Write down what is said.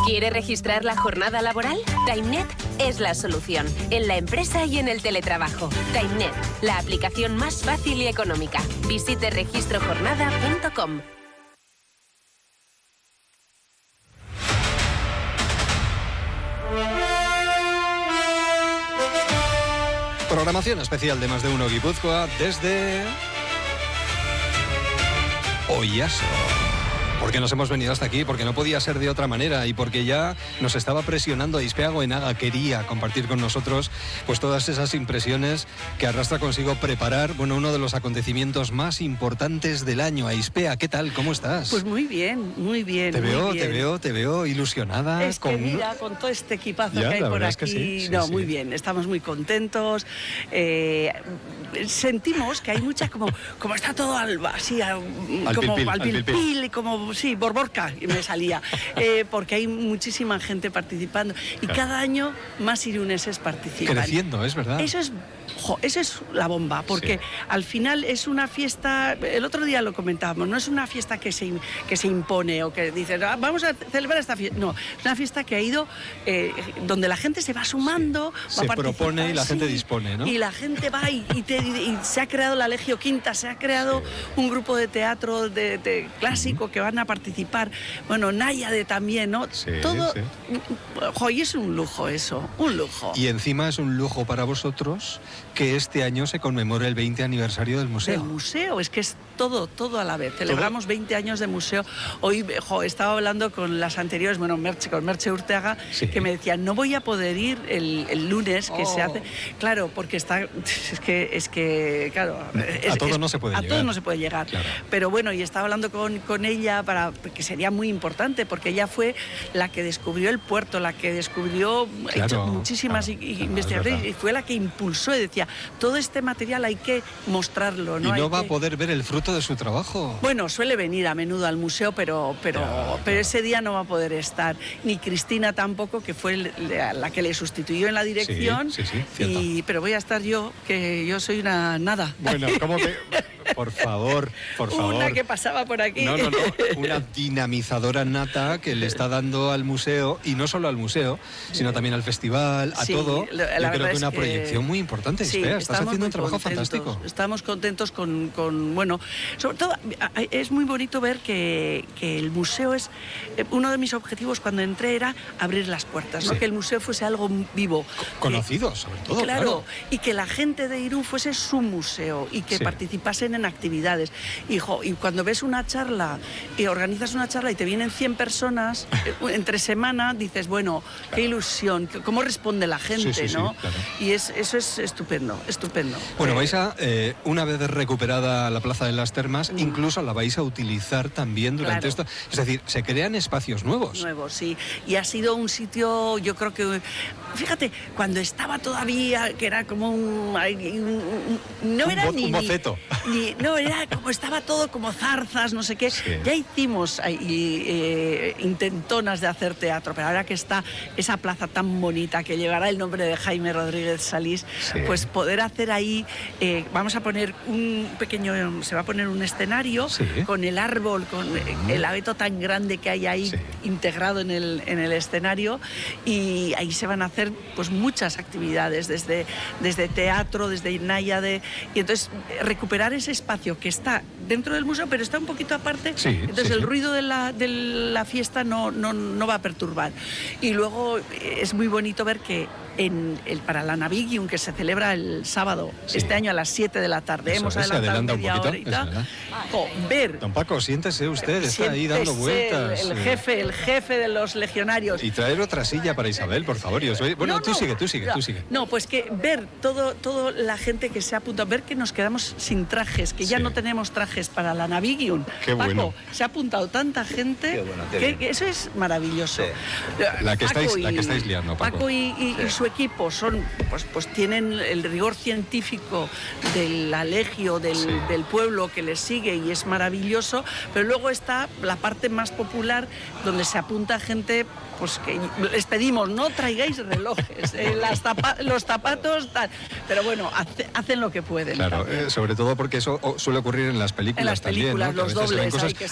¿Quiere registrar la jornada laboral? TimeNet es la solución, en la empresa y en el teletrabajo. TimeNet, la aplicación más fácil y económica. Visite registrojornada.com. Programación especial de Más de Uno Guipúzcoa desde Oyaso. Porque nos hemos venido hasta aquí, porque no podía ser de otra manera y porque ya nos estaba presionando Aizpea Goenaga. Quería compartir con nosotros pues todas esas impresiones que arrastra consigo preparar uno de los acontecimientos más importantes del año. Aizpea, ¿qué tal? ¿Cómo estás? Pues muy bien, muy bien. Te veo ilusionada. Es que mira, con todo este equipazo que hay por aquí, sí, muy bien, estamos muy contentos. Sentimos que hay mucha como está todo así, como al pilpil, como sí, borborca, y me salía, porque hay muchísima gente participando y cada año más iruneses participan. Creciendo, es verdad. Eso es la bomba, porque al final es una fiesta, el otro día lo comentábamos, no es una fiesta que se impone o que dice, vamos a celebrar esta fiesta, no, es una fiesta que ha ido donde la gente se va sumando, se propone y la gente dispone, ¿no? Y la gente va y se ha creado la Legio Quinta, se ha creado un grupo de teatro de clásico que van a participar, bueno, Náyade también, ¿no? Todo, y es un lujo eso, un lujo. Y encima es un lujo para vosotros que este año se conmemore el 20 aniversario del museo. Del museo, es que es todo a la vez. Celebramos 20 años de museo. Hoy estaba hablando con las anteriores, con Merche Urteaga, que me decía, no voy a poder ir el lunes, que se hace... Claro, porque está... Es que claro... A todo no se puede llegar. A todo no se puede llegar. Claro. Pero bueno, y estaba hablando con ella, que sería muy importante, porque ella fue la que descubrió el puerto, la que descubrió muchísimas investigaciones, y fue la que impulsó y decía, todo este material hay que mostrarlo, ¿no? Y no va a poder ver el fruto de su trabajo. Bueno, suele venir a menudo al museo, pero ese día no va a poder estar. Ni Cristina tampoco, que fue la que le sustituyó en la dirección. Sí, pero voy a estar yo, que yo soy una nada. Bueno, ¿cómo que...? Por favor. Una que pasaba por aquí. No. Una dinamizadora nata que le está dando al museo, y no solo al museo, sino también al festival, a todo. Yo creo que una proyección muy importante. Estás haciendo un trabajo fantástico. Estamos contentos con bueno, sobre todo es muy bonito ver que el museo es... Uno de mis objetivos cuando entré era abrir las puertas, ¿no? Que el museo fuese algo vivo. Conocido, sobre todo. Claro, y que la gente de Irún fuese su museo y que participasen en actividades. Y cuando ves una charla y organizas una charla y te vienen 100 personas entre semana, dices, bueno, qué ilusión, cómo responde la gente, ¿no? Claro. Y eso es estupendo. Bueno, vais a, una vez recuperada la Plaza de las Termas, incluso la vais a utilizar también durante esto. Es decir, se crean espacios nuevos. Sí. Y ha sido un sitio, yo creo que... Fíjate, cuando estaba todavía, que era como un boceto. No, era como estaba todo como zarzas, no sé qué. Ya hicimos intentonas de hacer teatro, pero ahora que está esa plaza tan bonita que llevará el nombre de Jaime Rodríguez Salís, pues poder hacer ahí, vamos a poner se va a poner un escenario con el árbol, con el abeto tan grande que hay ahí integrado en el escenario, y ahí se van a hacer pues muchas actividades, desde teatro, desde Náyade, y entonces recuperar ese espacio que está dentro del museo, pero está un poquito aparte, entonces el ruido de la fiesta no va a perturbar. Y luego es muy bonito ver que para la Navigium, que se celebra el sábado, este año a las 7 de la tarde, hemos adelantado media horita. Ver... Don Paco, siéntese usted, está ahí dando vueltas. El jefe de los legionarios. Y traer otra silla para Isabel, por favor. Bueno, tú sigue. No, pues que ver todo la gente que se ha apuntado, ver que nos quedamos sin trajes, que ya no tenemos trajes para la Navigium. Qué Paco, bueno. se ha apuntado tanta gente, que eso es maravilloso. La que estáis liando, Paco y su equipo pues tienen el rigor científico de la legio del pueblo que les sigue, y es maravilloso, pero luego está la parte más popular donde se apunta gente, pues que les pedimos, no traigáis relojes, los zapatos, tal. Pero bueno, hacen lo que pueden. Claro, sobre todo porque eso suele ocurrir en las películas, también, ¿no? Los dobles,